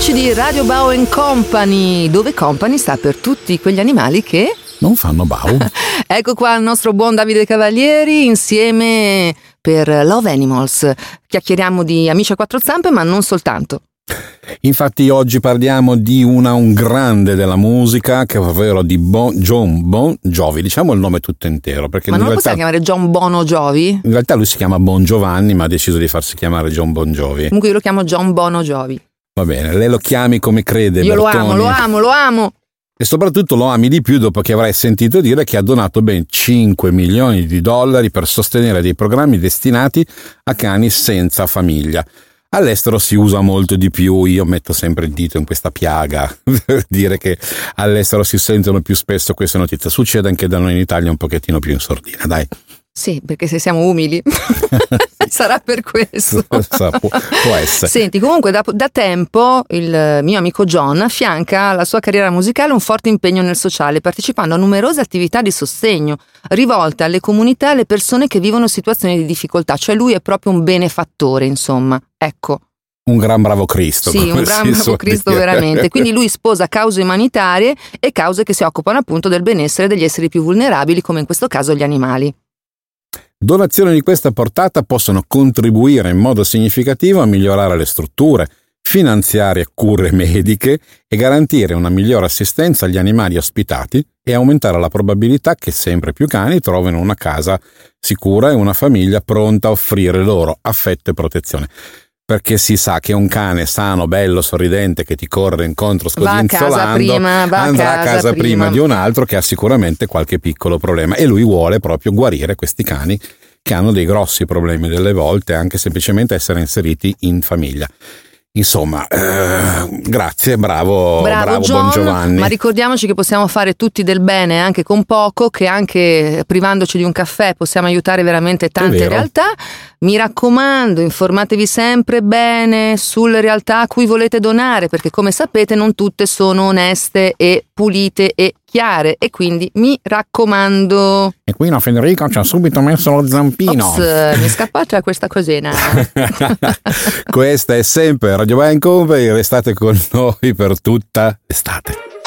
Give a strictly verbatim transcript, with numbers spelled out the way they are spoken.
amici di Radio Bao and Company, dove Company sta per tutti quegli animali che non fanno Bao. Ecco qua il nostro buon Davide Cavalieri insieme per Love Animals. Chiacchieriamo di amici a quattro zampe, ma non soltanto. Infatti oggi parliamo di una, un grande della musica, che ovvero di bon, John Bon Jovi, diciamo il nome tutto intero. Perché ma non in lo realtà, possiamo chiamare John Bono Jovi? In realtà lui si chiama Bon Giovanni, ma ha deciso di farsi chiamare John Bon Jovi. Comunque io lo chiamo John Bono Jovi. Va bene, lei lo chiami come crede. Io Bertoni. lo amo, lo amo, lo amo. E soprattutto lo ami di più dopo che avrai sentito dire che ha donato ben cinque milioni di dollari per sostenere dei programmi destinati a cani senza famiglia. All'estero si usa molto di più, io metto sempre il dito in questa piaga per dire che all'estero si sentono più spesso queste notizie. Succede anche da noi in Italia un pochettino più in sordina, dai. Sì, perché se siamo umili sarà per questo. Può, può essere. Senti, comunque da, da tempo il mio amico John affianca alla sua carriera musicale un forte impegno nel sociale, partecipando a numerose attività di sostegno rivolte alle comunità e alle persone che vivono situazioni di difficoltà. Cioè lui è proprio un benefattore, insomma. Ecco. Un gran bravo Cristo. Sì, un gran bravo Cristo dire. Veramente. Quindi lui sposa cause umanitarie e cause che si occupano appunto del benessere degli esseri più vulnerabili, come in questo caso gli animali. Donazioni di questa portata possono contribuire in modo significativo a migliorare le strutture, finanziare cure mediche e garantire una migliore assistenza agli animali ospitati e aumentare la probabilità che sempre più cani trovino una casa sicura e una famiglia pronta a offrire loro affetto e protezione. Perché si sa che un cane sano, bello, sorridente, che ti corre incontro scodinzolando, va a casa prima, va andrà a casa, a casa prima. prima di un altro che ha sicuramente qualche piccolo problema, e lui vuole proprio guarire questi cani che hanno dei grossi problemi delle volte, anche semplicemente essere inseriti in famiglia. Insomma, eh, grazie, bravo, bravo, bravo John, Bon Giovanni. Ma ricordiamoci che possiamo fare tutti del bene anche con poco, che anche privandoci di un caffè possiamo aiutare veramente tante realtà. Mi raccomando, informatevi sempre bene sulle realtà a cui volete donare, perché come sapete non tutte sono oneste e pulite e chiare, e quindi mi raccomando. E qui no, Federico ci ha subito messo lo zampino. Ops, mi è scappata questa cosina. Questa è sempre Radio Bao and Company, restate con noi per tutta l'estate.